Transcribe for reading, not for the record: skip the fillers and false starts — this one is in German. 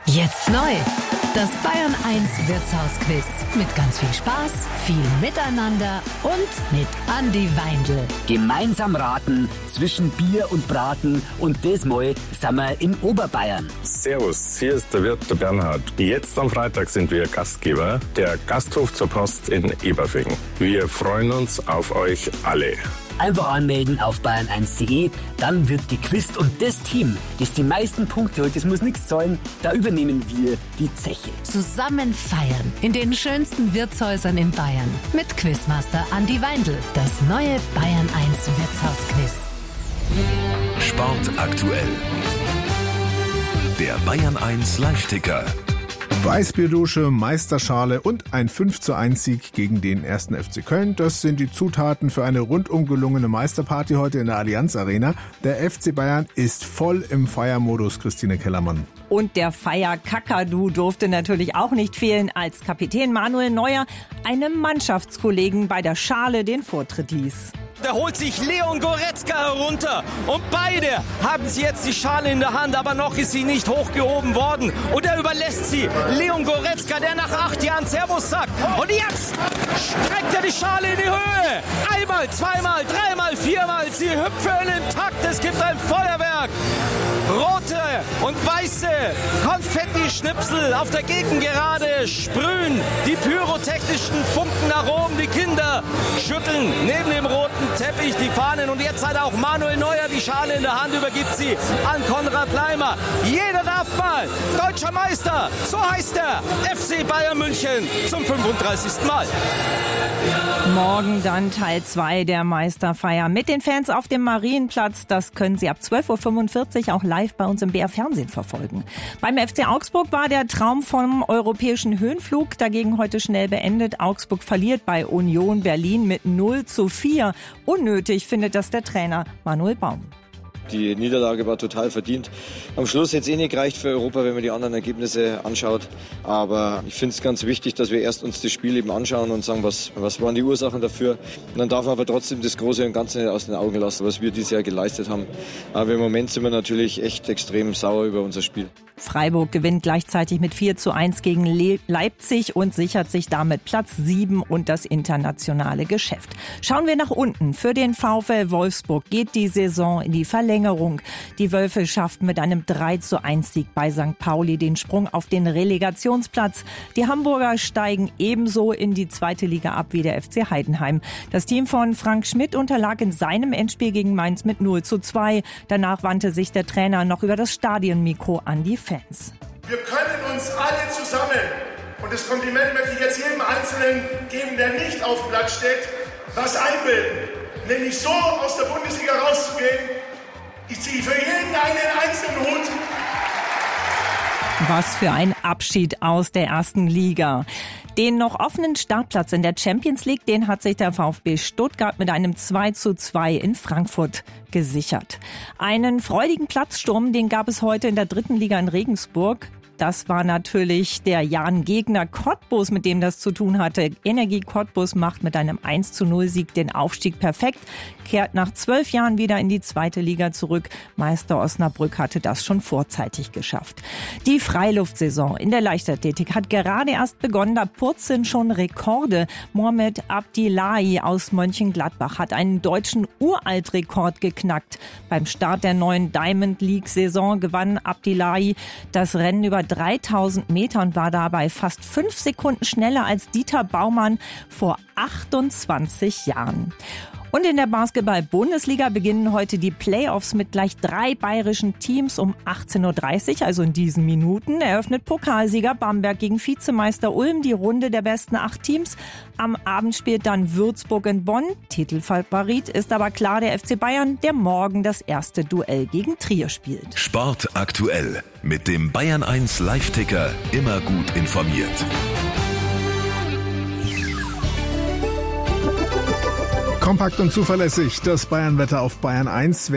Jetzt neu. Das Bayern 1 Wirtshausquiz. Mit ganz viel Spaß, viel Miteinander und mit Andi Weindl. Gemeinsam raten zwischen Bier und Braten und diesmal sind wir in Oberbayern. Servus, hier ist der Wirt, der Bernhard. Jetzt am Freitag sind wir Gastgeber, der Gasthof zur Post in Eberfing. Wir freuen uns auf euch alle. Einfach anmelden auf bayern1.de, dann wird gequizt und das Team, das die meisten Punkte holt, das muss nichts zahlen, da übernehmen wir die Zeche. Zusammen feiern in den schönsten Wirtshäusern in Bayern mit Quizmaster Andi Weindl. Das neue Bayern 1 Wirtshausquiz. Sport aktuell. Der Bayern 1 Live-Ticker. Weißbierdusche, Meisterschale und ein 5:1 Sieg gegen den 1. FC Köln. Das sind die Zutaten für eine rundum gelungene Meisterparty heute in der Allianz Arena. Der FC Bayern ist voll im Feiermodus, Christine Kellermann. Und der Feierkakadu durfte natürlich auch nicht fehlen, als Kapitän Manuel Neuer einem Mannschaftskollegen bei der Schale den Vortritt ließ. Da holt sich Leon Goretzka herunter und beide haben sie jetzt die Schale in der Hand, aber noch ist sie nicht hochgehoben worden. Und er überlässt sie Leon Goretzka, der nach 8 Jahren Servus sagt. Und jetzt streckt er die Schale in die Höhe. Einmal, zweimal, dreimal, viermal. Sie hüpfen im Takt, es gibt ein Feuerwerk. Rote und weiße Konfetti-Schnipsel auf der Gegengerade sprühen die pyrotechnischen Funken nach oben. Die Kinder schütteln neben dem roten Teppich die Fahnen. Und jetzt hat auch Manuel Neuer die Schale in der Hand, übergibt sie an Konrad Laimer. Jeder darf mal deutscher Meister, so heißt der FC Bayern München zum 35. Mal. Morgen dann Teil 2 der Meisterfeier mit den Fans auf dem Marienplatz. Das können Sie ab 12.45 Uhr auch live bei uns im BR Fernsehen verfolgen. Beim FC Augsburg war der Traum vom europäischen Höhenflug dagegen heute schnell beendet. Augsburg verliert bei Union Berlin mit 0:4. Unnötig findet das der Trainer Manuel Baum. Die Niederlage war total verdient. Am Schluss hätte es nicht gereicht für Europa, wenn man die anderen Ergebnisse anschaut. Aber ich finde es ganz wichtig, dass wir erst uns das Spiel eben anschauen und sagen, was waren die Ursachen dafür. Und dann darf man aber trotzdem das Große und Ganze nicht aus den Augen lassen, was wir dieses Jahr geleistet haben. Aber im Moment sind wir natürlich echt extrem sauer über unser Spiel. Freiburg gewinnt gleichzeitig mit 4:1 gegen Leipzig und sichert sich damit Platz 7 und das internationale Geschäft. Schauen wir nach unten. Für den VfL Wolfsburg geht die Saison in die Verlängerung. Die Wölfe schafften mit einem 3:1 Sieg bei St. Pauli den Sprung auf den Relegationsplatz. Die Hamburger steigen ebenso in die zweite Liga ab wie der FC Heidenheim. Das Team von Frank Schmidt unterlag in seinem Endspiel gegen Mainz mit 0:2. Danach wandte sich der Trainer noch über das Stadionmikro an die Fans. Wir können uns alle zusammen, und das Kompliment möchte ich jetzt jedem Einzelnen geben, der nicht auf dem Blatt steht, was einbilden. Nämlich so aus der Bundesliga rauszugehen. Ich ziehe für jeden einen einzelnen Hut. Was für ein Abschied aus der ersten Liga. Den noch offenen Startplatz in der Champions League, den hat sich der VfB Stuttgart mit einem 2:2 in Frankfurt gesichert. Einen freudigen Platzsturm, den gab es heute in der 3. Liga in Regensburg. Das war natürlich der Jan-Gegner Cottbus, mit dem das zu tun hatte. Energie Cottbus macht mit einem 1:0-Sieg den Aufstieg perfekt, kehrt nach 12 Jahren wieder in die zweite Liga zurück. Meister Osnabrück hatte das schon vorzeitig geschafft. Die Freiluftsaison in der Leichtathletik hat gerade erst begonnen. Da purzeln schon Rekorde. Mohamed Abdillahi aus Mönchengladbach hat einen deutschen Uraltrekord geknackt. Beim Start der neuen Diamond League-Saison gewann Abdillahi das Rennen über 3000 Meter und war dabei fast 5 Sekunden schneller als Dieter Baumann vor 28 Jahren. Und in der Basketball-Bundesliga beginnen heute die Playoffs mit gleich 3 bayerischen Teams um 18:30 Uhr, also in diesen Minuten, eröffnet Pokalsieger Bamberg gegen Vizemeister Ulm die Runde der besten 8 Teams. Am Abend spielt dann Würzburg in Bonn. Titelfavorit ist aber klar der FC Bayern, der morgen das erste Duell gegen Trier spielt. Sport aktuell mit dem Bayern 1 Live-Ticker, immer gut informiert. Kompakt und zuverlässig, das Bayern-Wetter auf Bayern 1.